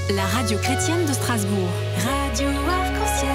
La radio chrétienne de Strasbourg. Radio Arc-en-Ciel.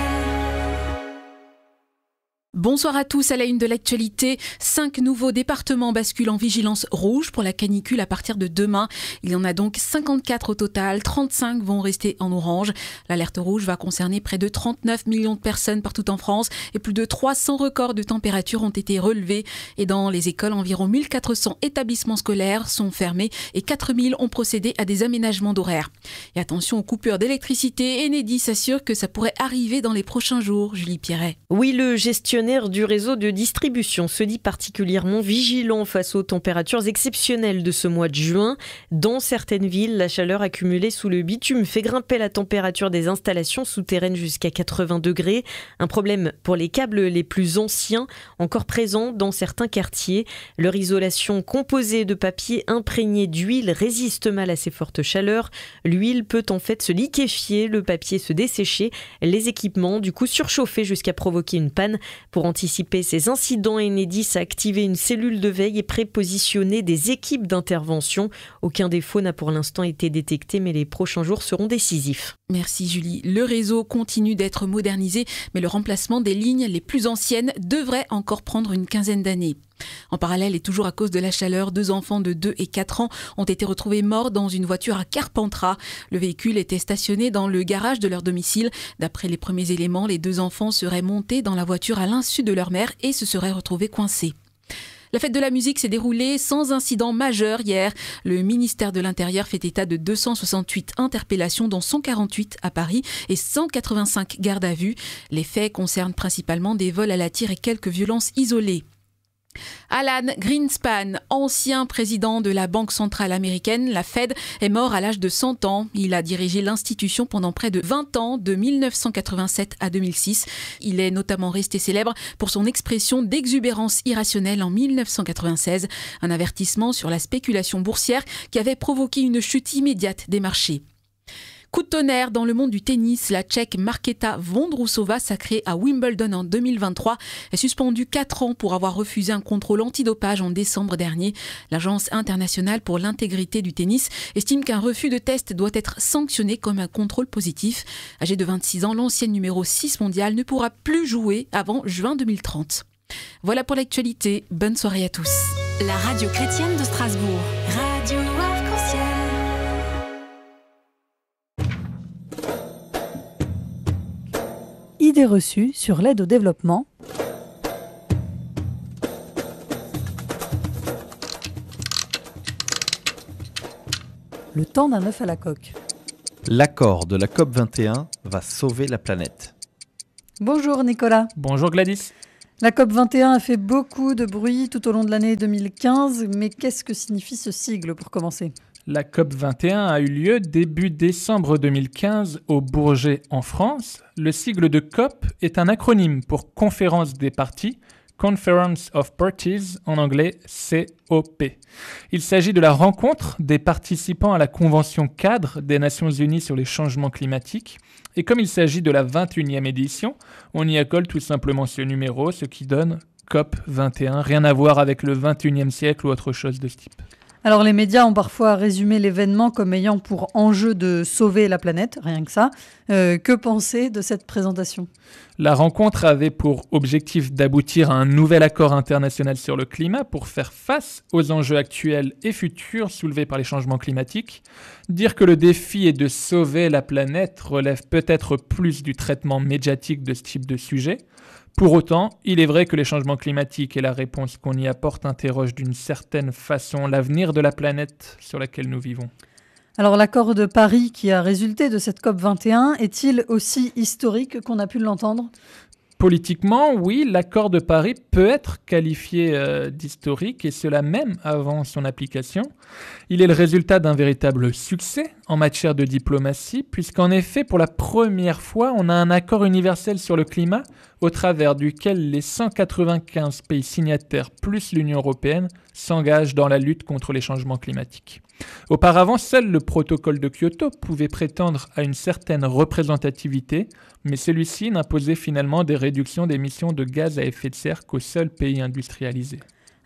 Bonsoir à tous, à la une de l'actualité. 5 nouveaux départements basculent en vigilance rouge pour la canicule à partir de demain. Il y en a donc 54 au total, 35 vont rester en orange. L'alerte rouge va concerner près de 39 millions de personnes partout en France et plus de 300 records de température ont été relevés. Et dans les écoles, environ 1400 établissements scolaires sont fermés et 4000 ont procédé à des aménagements d'horaires. Et attention aux coupures d'électricité, Enedis s'assure que ça pourrait arriver dans les prochains jours. Julie Pierret. Oui, le gestionnaire du réseau de distribution se dit particulièrement vigilant face aux températures exceptionnelles de ce mois de juin. Dans certaines villes, la chaleur accumulée sous le bitume fait grimper la température des installations souterraines jusqu'à 80 degrés. Un problème pour les câbles les plus anciens, encore présents dans certains quartiers. Leur isolation composée de papier imprégné d'huile résiste mal à ces fortes chaleurs. L'huile peut en fait se liquéfier, le papier se dessécher, les équipements du coup surchauffer jusqu'à provoquer une panne. Pour anticiper ces incidents, Enedis a activé une cellule de veille et prépositionné des équipes d'intervention. Aucun défaut n'a pour l'instant été détecté, mais les prochains jours seront décisifs. Merci Julie. Le réseau continue d'être modernisé, mais le remplacement des lignes les plus anciennes devrait encore prendre une quinzaine d'années. En parallèle et toujours à cause de la chaleur, 2 enfants de 2 et 4 ans ont été retrouvés morts dans une voiture à Carpentras. Le véhicule était stationné dans le garage de leur domicile. D'après les premiers éléments, les 2 enfants seraient montés dans la voiture à l'insu de leur mère et se seraient retrouvés coincés. La fête de la musique s'est déroulée sans incident majeur hier. Le ministère de l'Intérieur fait état de 268 interpellations, dont 148 à Paris et 185 gardes à vue. Les faits concernent principalement des vols à la tire et quelques violences isolées. Alan Greenspan, ancien président de la Banque centrale américaine, la Fed, est mort à l'âge de 100 ans. Il a dirigé l'institution pendant près de 20 ans, de 1987 à 2006. Il est notamment resté célèbre pour son expression d'exubérance irrationnelle en 1996, un avertissement sur la spéculation boursière qui avait provoqué une chute immédiate des marchés. Coup de tonnerre dans le monde du tennis, la Tchèque Markéta Vondrousova, sacrée à Wimbledon en 2023, est suspendue 4 ans pour avoir refusé un contrôle antidopage en décembre dernier. L'Agence internationale pour l'intégrité du tennis estime qu'un refus de test doit être sanctionné comme un contrôle positif. Âgée de 26 ans, l'ancienne numéro 6 mondiale ne pourra plus jouer avant juin 2030. Voilà pour l'actualité. Bonne soirée à tous. La radio chrétienne de Strasbourg. Radio Arc-en-Ciel. Idées reçues sur l'aide au développement. Le temps d'un œuf à la coque. L'accord de la COP21 va sauver la planète. Bonjour Nicolas. Bonjour Gladys. La COP21 a fait beaucoup de bruit tout au long de l'année 2015, mais qu'est-ce que signifie ce sigle pour commencer ? La COP21 a eu lieu début décembre 2015 au Bourget en France. Le sigle de COP est un acronyme pour Conférence des parties, Conference of Parties, en anglais COP. Il s'agit de la rencontre des participants à la Convention cadre des Nations Unies sur les changements climatiques. Et comme il s'agit de la 21e édition, on y accole tout simplement ce numéro, ce qui donne COP21, rien à voir avec le 21e siècle ou autre chose de ce type. Alors les médias ont parfois résumé l'événement comme ayant pour enjeu de sauver la planète, rien que ça. Que penser de cette présentation ? La rencontre avait pour objectif d'aboutir à un nouvel accord international sur le climat pour faire face aux enjeux actuels et futurs soulevés par les changements climatiques. Dire que le défi est de sauver la planète relève peut-être plus du traitement médiatique de ce type de sujet. Pour autant, il est vrai que les changements climatiques et la réponse qu'on y apporte interrogent d'une certaine façon l'avenir de la planète sur laquelle nous vivons. Alors l'accord de Paris qui a résulté de cette COP21 est-il aussi historique qu'on a pu l'entendre ? Politiquement, oui, l'accord de Paris peut être qualifié d'historique, et cela même avant son application. Il est le résultat d'un véritable succès en matière de diplomatie, puisqu'en effet, pour la première fois, on a un accord universel sur le climat, au travers duquel les 195 pays signataires plus l'Union européenne s'engagent dans la lutte contre les changements climatiques. Auparavant, seul le protocole de Kyoto pouvait prétendre à une certaine représentativité, mais celui-ci n'imposait finalement des réductions d'émissions de gaz à effet de serre qu'aux seuls pays industrialisés.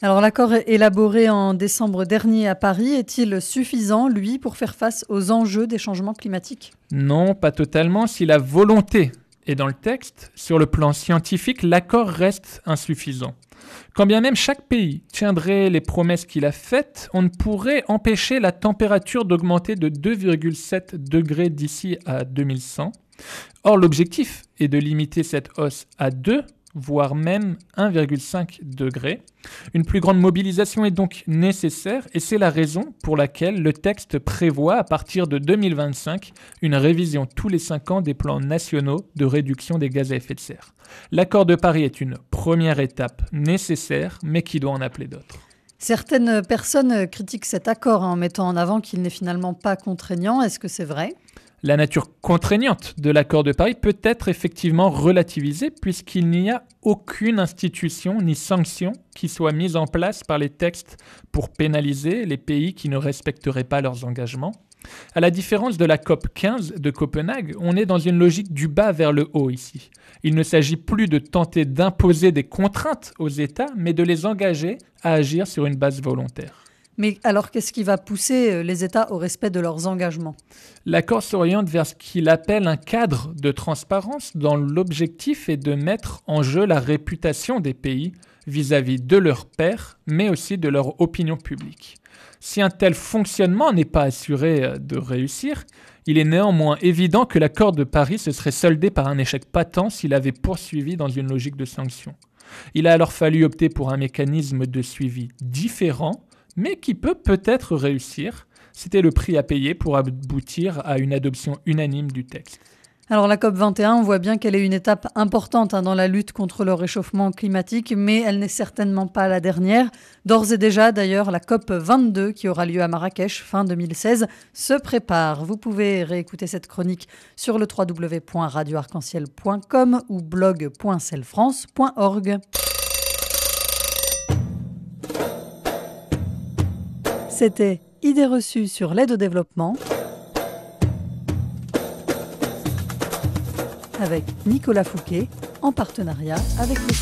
Alors l'accord élaboré en décembre dernier à Paris est-il suffisant, lui, pour faire face aux enjeux des changements climatiques ? Non, pas totalement. Si la volonté est dans le texte, sur le plan scientifique, l'accord reste insuffisant. Quand bien même chaque pays tiendrait les promesses qu'il a faites, on ne pourrait empêcher la température d'augmenter de 2,7 degrés d'ici à 2100. Or, l'objectif est de limiter cette hausse à 2, voire même 1,5 degré. Une plus grande mobilisation est donc nécessaire et c'est la raison pour laquelle le texte prévoit à partir de 2025 une révision tous les 5 ans des plans nationaux de réduction des gaz à effet de serre. L'accord de Paris est une première étape nécessaire mais qui doit en appeler d'autres. Certaines personnes critiquent cet accord en mettant en avant qu'il n'est finalement pas contraignant. Est-ce que c'est vrai ? La nature contraignante de l'accord de Paris peut être effectivement relativisée puisqu'il n'y a aucune institution ni sanction qui soit mise en place par les textes pour pénaliser les pays qui ne respecteraient pas leurs engagements. À la différence de la COP 15 de Copenhague, on est dans une logique du bas vers le haut ici. Il ne s'agit plus de tenter d'imposer des contraintes aux États, mais de les engager à agir sur une base volontaire. Mais alors, qu'est-ce qui va pousser les États au respect de leurs engagements ? L'accord s'oriente vers ce qu'il appelle un cadre de transparence dont l'objectif est de mettre en jeu la réputation des pays vis-à-vis de leurs pairs, mais aussi de leur opinion publique. Si un tel fonctionnement n'est pas assuré de réussir, il est néanmoins évident que l'accord de Paris se serait soldé par un échec patent s'il avait poursuivi dans une logique de sanction. Il a alors fallu opter pour un mécanisme de suivi différent, mais qui peut-être réussir. C'était le prix à payer pour aboutir à une adoption unanime du texte. Alors la COP21, on voit bien qu'elle est une étape importante dans la lutte contre le réchauffement climatique, mais elle n'est certainement pas la dernière. D'ores et déjà, d'ailleurs, la COP22, qui aura lieu à Marrakech fin 2016, se prépare. Vous pouvez réécouter cette chronique sur le www.radioarc-en-ciel.com ou blog.celfrance.org. C'était Idées reçues sur l'aide au développement avec Nicolas Fouquet en partenariat avec le